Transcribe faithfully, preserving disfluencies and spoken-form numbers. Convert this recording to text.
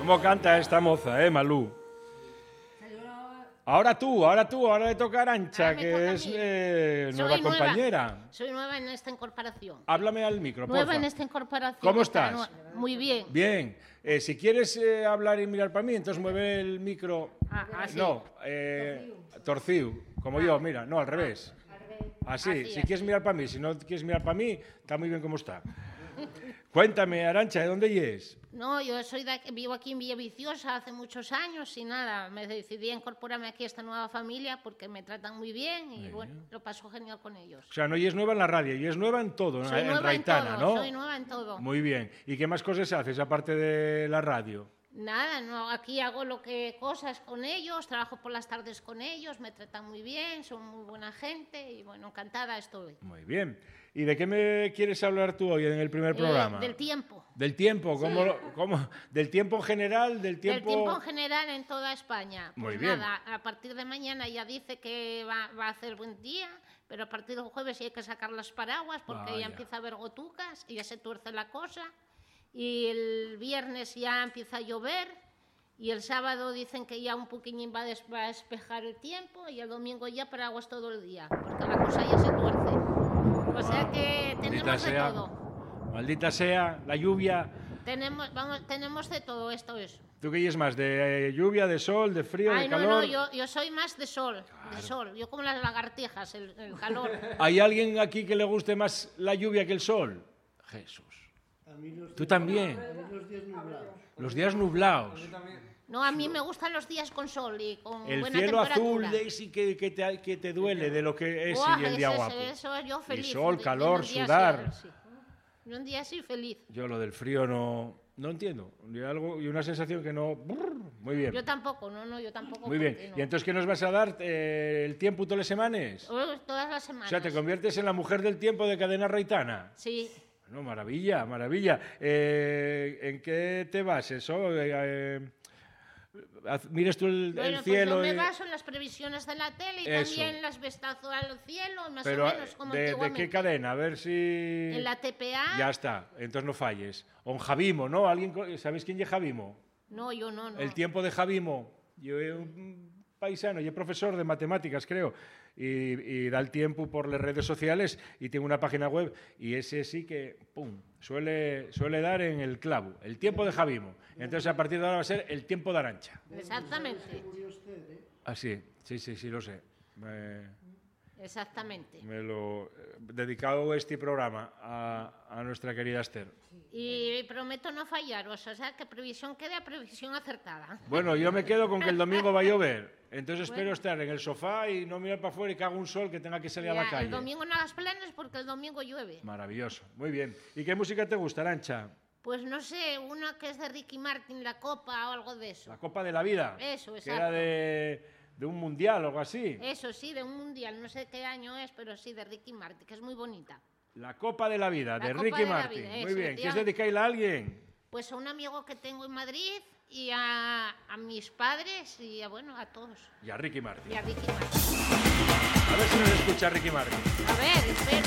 ¿Cómo canta esta moza, eh, Malú? Ahora tú, ahora tú, ahora le toca a Arantxa, que es eh, nueva, nueva compañera. Soy nueva en esta incorporación. Háblame al micro, Nueva porfa. en esta incorporación. ¿Cómo estás? Muy bien. Bien. Eh, si quieres eh, hablar y mirar para mí, entonces mueve el micro. Ah, así. No, eh, torcido, como ah. yo, mira, no, al revés. Así, así si así. Quieres mirar para mí, si no quieres mirar para mí, está muy bien como está. Cuéntame, Arantxa, ¿de dónde es? No, yo soy de, vivo aquí en Villaviciosa hace muchos años y nada, me decidí a incorporarme aquí a esta nueva familia porque me tratan muy bien y muy bueno, bien. Lo paso genial con ellos. O sea, no y es nueva en la radio, y es nueva en todo, soy en nueva Raitana, en todo, ¿no? Soy nueva en todo. Muy bien. ¿Y qué más cosas haces aparte de la radio? Nada, no, aquí hago lo que cosas con ellos, trabajo por las tardes con ellos, me tratan muy bien, son muy buena gente y bueno, encantada estoy. Muy bien. ¿Y de qué me quieres hablar tú hoy en el primer programa? Eh, del tiempo. ¿Del tiempo? ¿Cómo, sí. ¿Cómo? ¿Del tiempo en general? ¿Del tiempo? Del tiempo en general en toda España. Muy pues bien. Nada, a partir de mañana ya dice que va, va a hacer buen día, pero a partir del jueves hay que sacar las paraguas porque Vaya. ya empieza a haber gotucas y ya se tuerce la cosa. Y el viernes ya empieza a llover. Y el sábado dicen que ya un poquillín va a, des va a despejar el tiempo y el domingo ya paraguas todo el día, porque la cosa ya se tuerce. O sea que tenemos Maldita de sea. todo. Maldita sea, la lluvia. Tenemos, vamos, tenemos de todo esto, eso. ¿Tú qué es más? ¿De eh, lluvia, de sol, de frío, Ay, de no, calor? No, yo, yo soy más de sol, claro. de sol. Yo como las lagartijas, el, el calor. ¿Hay alguien aquí que le guste más la lluvia que el sol? Jesús. A mí los ¿Tú también? A mí los días nublados. Los días nublados. No, a mí me gustan los días con sol y con el buena cielo temperatura. azul de ese que, que, te, que te duele de lo que es Buah, y el día ese, guapo. Eso yo feliz. Y sol, de, calor, de sudar. Sí. Un día así feliz. Yo lo del frío no, no entiendo. Y, algo, y una sensación que no... Muy bien. Yo tampoco, no, no, yo tampoco. Muy bien. No. ¿Y entonces qué nos vas a dar? Eh, ¿El tiempo todas las semanas? Oh, todas las semanas. O sea, ¿te conviertes en la mujer del tiempo de Cadena Raitana? Sí. Bueno, maravilla, maravilla. Eh, ¿En qué te bases? Oh, eh, eh, ¿Mires tú el, bueno, el cielo? Pues yo me y... baso en las previsiones de la tele y Eso. También las vestazo al cielo, más Pero, o menos como de, antiguamente. ¿de qué cadena? A ver si... En la T P A. Ya está, entonces no falles. O en Javimo, ¿no? ¿Alguien, ¿Sabéis quién es Javimo? No, yo no, no. El tiempo de Javimo. Yo soy un paisano, yo profesor de matemáticas, creo. Y, y da el tiempo por las redes sociales y tengo una página web y ese sí que, pum, suele, suele dar en el clavo. El tiempo de Javimo. Entonces a partir de ahora va a ser el tiempo de Arantxa. Exactamente. Ah, sí, sí, sí, sí, lo sé. Me, Exactamente. Me lo he dedicado este programa a, a nuestra querida Esther. Y prometo no fallaros, o sea, que previsión quede a previsión acertada. Bueno, yo me quedo con que el domingo va a llover. Entonces espero bueno. estar en el sofá y no mirar para afuera y que haga un sol que tenga que salir ya, a la calle. El domingo no hagas planes porque el domingo llueve. Maravilloso, muy bien. ¿Y qué música te gusta, Arantxa? Pues no sé, una que es de Ricky Martin, La Copa o algo de eso. La Copa de la Vida. Eso, exacto. Que era de, de un mundial o algo así. Eso, sí, de un mundial. No sé qué año es, pero sí, de Ricky Martin, que es muy bonita. La Copa de la Vida, la de Copa Ricky de la Martin. Vida, muy eso, bien. ¿Quieres tía. dedicarla a alguien? Pues a un amigo que tengo en Madrid y a, a mis padres y a, bueno, a todos. Y a Ricky Martin. Y a Ricky Martin. A ver si nos escucha Ricky Martin. A ver, espera.